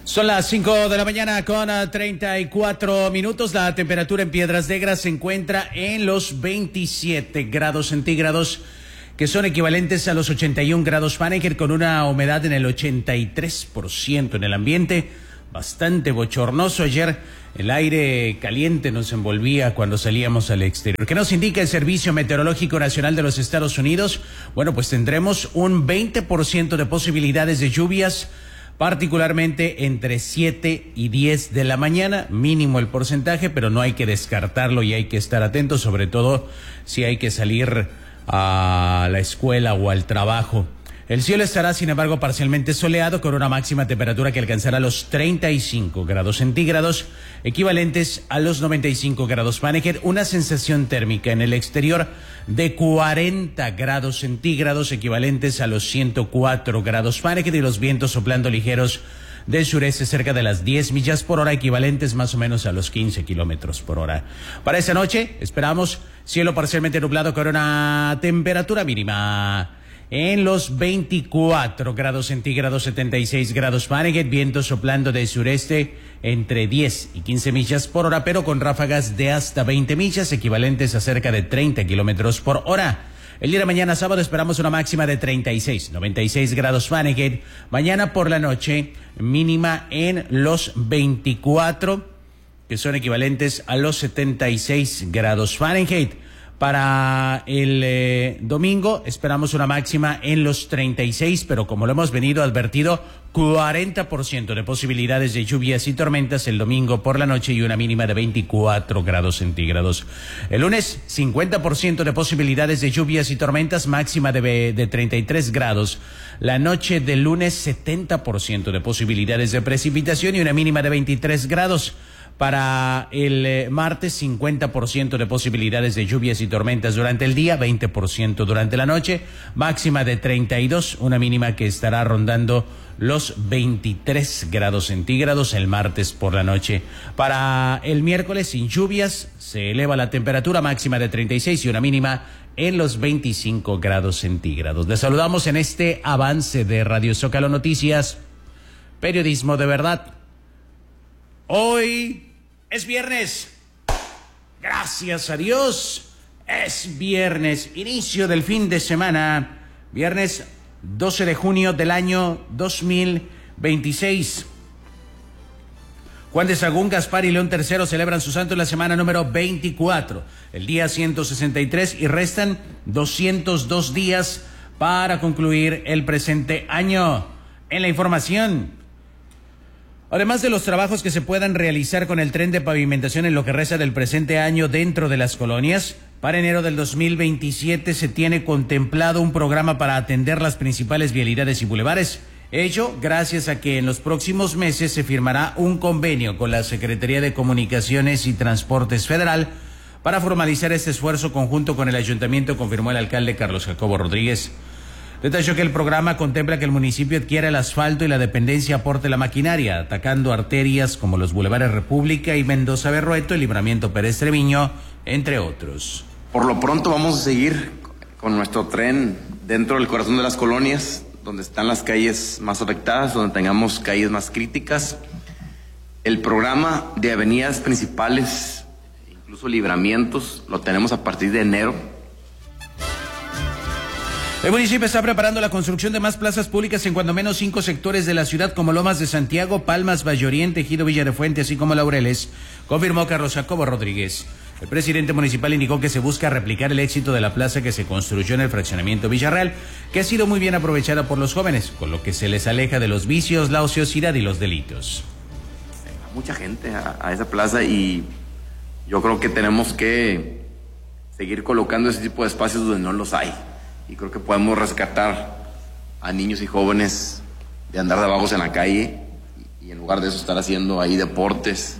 Son las 5 de la mañana con 34 minutos. La temperatura en Piedras Negras se encuentra en los 27 grados centígrados, que son equivalentes a los 81 grados Fahrenheit, con una humedad en el 83% en el ambiente. Bastante bochornoso. Ayer el aire caliente nos envolvía cuando salíamos al exterior. ¿Qué nos indica el Servicio Meteorológico Nacional de los Estados Unidos? Bueno, pues tendremos un 20% de posibilidades de lluvias, particularmente entre 7 y 10 de la mañana, mínimo el porcentaje, pero no hay que descartarlo y hay que estar atentos, sobre todo si hay que salir a la escuela o al trabajo. El cielo estará, sin embargo, parcialmente soleado, con una máxima temperatura que alcanzará los 35 grados centígrados, equivalentes a los 95 grados Fahrenheit, una sensación térmica en el exterior de 40 grados centígrados, equivalentes a los 104 grados Fahrenheit, y los vientos soplando ligeros del sureste cerca de las 10 millas por hora, equivalentes más o menos a los 15 kilómetros por hora. Para esta noche esperamos cielo parcialmente nublado con una temperatura mínima en los 24 grados centígrados, 76 grados Fahrenheit, vientos soplando del sureste entre 10 y 15 millas por hora, pero con ráfagas de hasta 20 millas, equivalentes a cerca de 30 kilómetros por hora. El día de mañana sábado esperamos una máxima de 36, 96 grados Fahrenheit. Mañana por la noche, mínima en los 24, que son equivalentes a los 76 grados Fahrenheit. Para el domingo esperamos una máxima en los 36, pero como lo hemos venido advertido, 40% de posibilidades de lluvias y tormentas el domingo por la noche y una mínima de 24 grados centígrados. El lunes, 50% de posibilidades de lluvias y tormentas, máxima de 33 grados. La noche del lunes, 70% de posibilidades de precipitación y una mínima de 23 grados. Para el martes, 50% de posibilidades de lluvias y tormentas durante el día, 20% durante la noche, máxima de 32, una mínima que estará rondando los 23 grados centígrados el martes por la noche. Para el miércoles, sin lluvias, se eleva la temperatura, máxima de 36 y una mínima en los 25 grados centígrados. Les saludamos en este avance de Radio Zócalo Noticias, periodismo de verdad. Hoy es viernes. Gracias a Dios. Es viernes. Inicio del fin de semana. Viernes 12 de junio del año 2026. Juan de Sagún, Gaspar y León III celebran su santo en la semana número 24. El día 163 y restan 202 días para concluir el presente año. En la información, además de los trabajos que se puedan realizar con el tren de pavimentación en lo que resta del presente año dentro de las colonias, para enero del 2027 se tiene contemplado un programa para atender las principales vialidades y bulevares. Ello gracias a que en los próximos meses se firmará un convenio con la Secretaría de Comunicaciones y Transportes Federal para formalizar este esfuerzo conjunto con el ayuntamiento, confirmó el alcalde Carlos Jacobo Rodríguez. Detalló que el programa contempla que el municipio adquiera el asfalto y la dependencia aporte la maquinaria, atacando arterias como los bulevares República y Mendoza Berrueto, el Libramiento Pérez Treviño, entre otros. Por lo pronto vamos a seguir con nuestro tren dentro del corazón de las colonias, donde están las calles más afectadas, donde tengamos calles más críticas. El programa de avenidas principales, incluso libramientos, lo tenemos a partir de enero. El municipio está preparando la construcción de más plazas públicas en cuando menos 5 sectores de la ciudad, como Lomas de Santiago, Palmas, Valle Oriente, Ejido Villa de Fuente, así como Laureles, confirmó Carlos Jacobo Rodríguez. El presidente municipal indicó que se busca replicar el éxito de la plaza que se construyó en el fraccionamiento Villarreal, que ha sido muy bien aprovechada por los jóvenes, con lo que se les aleja de los vicios, la ociosidad y los delitos. Mucha gente a esa plaza y yo creo que tenemos que seguir colocando ese tipo de espacios donde no los hay. Y creo que podemos rescatar a niños y jóvenes de andar de vagos en la calle y en lugar de eso estar haciendo ahí deportes.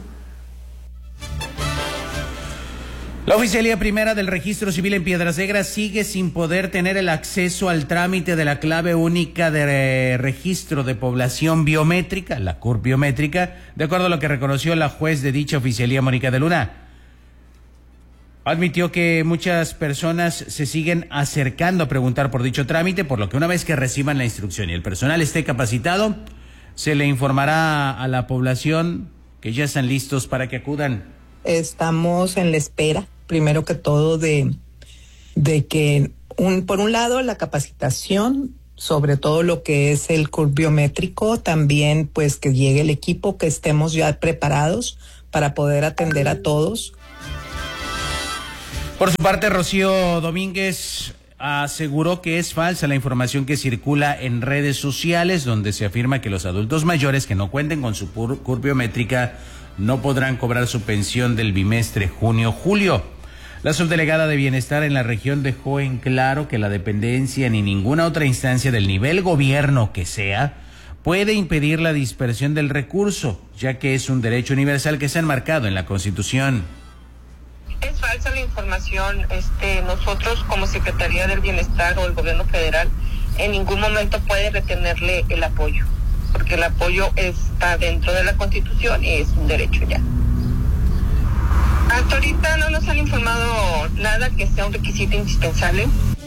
La Oficialía Primera del Registro Civil en Piedras Negras sigue sin poder tener el acceso al trámite de la clave única de registro de población biométrica, la CURP biométrica, de acuerdo a lo que reconoció la juez de dicha oficialía, Mónica de Luna. Admitió que muchas personas se siguen acercando a preguntar por dicho trámite, por lo que una vez que reciban la instrucción y el personal esté capacitado, se le informará a la población que ya están listos para que acudan. Estamos en la espera, primero que todo, de que, por un lado, la capacitación sobre todo lo que es el curve biométrico, también pues que llegue el equipo, que estemos ya preparados para poder atender a todos. Por su parte, Rocío Domínguez aseguró que es falsa la información que circula en redes sociales donde se afirma que los adultos mayores que no cuenten con su curve biométrica no podrán cobrar su pensión del bimestre junio-julio. La subdelegada de Bienestar en la región dejó en claro que la dependencia ni ninguna otra instancia del nivel gobierno que sea puede impedir la dispersión del recurso, ya que es un derecho universal que se ha enmarcado en la Constitución. Es falsa la información. Nosotros como Secretaría del Bienestar o el gobierno federal en ningún momento puede retenerle el apoyo, porque el apoyo está dentro de la Constitución y es un derecho ya. Hasta ahorita no nos han informado nada que sea un requisito indispensable.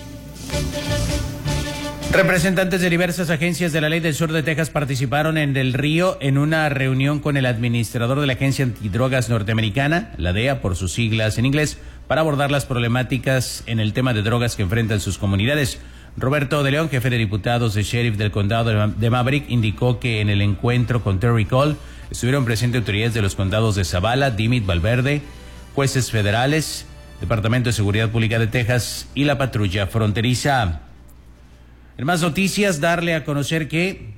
Representantes de diversas agencias de la Ley del Sur de Texas participaron en Del Río en una reunión con el administrador de la Agencia Antidrogas Norteamericana, la DEA por sus siglas en inglés, para abordar las problemáticas en el tema de drogas que enfrentan sus comunidades. Roberto de León, jefe de diputados de sheriff del condado de Maverick, indicó que en el encuentro con Terry Cole estuvieron presentes autoridades de los condados de Zavala, Dimmitt, Valverde, jueces federales, Departamento de Seguridad Pública de Texas y la patrulla fronteriza. En más noticias, darle a conocer que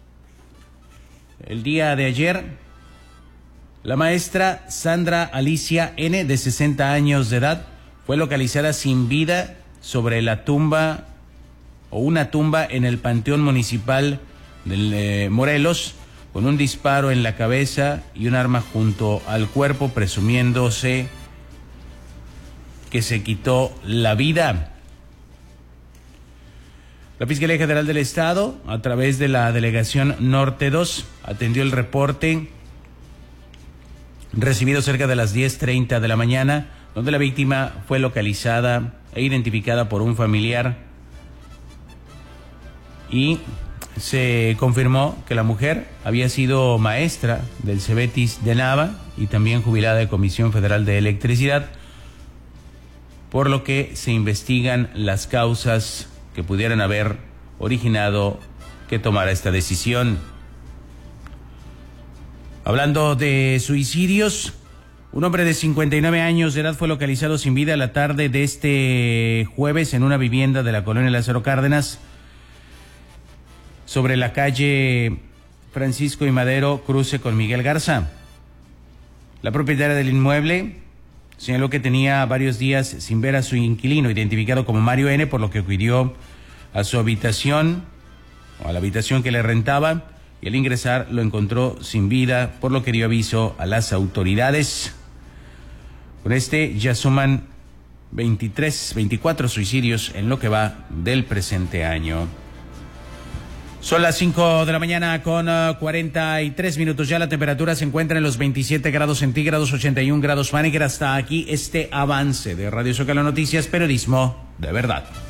el día de ayer la maestra Sandra Alicia N., de 60 años de edad, fue localizada sin vida sobre la tumba o una tumba en el Panteón Municipal de Morelos, con un disparo en la cabeza y un arma junto al cuerpo, presumiéndose que se quitó la vida. La Fiscalía General del Estado, a través de la Delegación Norte 2, atendió el reporte recibido cerca de las 10:30 de la mañana, donde la víctima fue localizada e identificada por un familiar, y se confirmó que la mujer había sido maestra del Cebetis de Nava y también jubilada de Comisión Federal de Electricidad, por lo que se investigan las causas que pudieran haber originado que tomara esta decisión. Hablando de suicidios, un hombre de 59 años de edad fue localizado sin vida la tarde de este jueves en una vivienda de la colonia Lázaro Cárdenas, sobre la calle Francisco y Madero, cruce con Miguel Garza. La propietaria del inmueble señaló que tenía varios días sin ver a su inquilino, identificado como Mario N., por lo que acudió a su habitación, o a la habitación que le rentaba, y al ingresar lo encontró sin vida, por lo que dio aviso a las autoridades. Con este ya suman 24 suicidios en lo que va del presente año. Son las 5 de la mañana con 43 minutos. Ya la temperatura se encuentra en los 27 grados centígrados, 81 grados Fahrenheit. Hasta aquí este avance de Radio Zócalo Noticias, periodismo de verdad.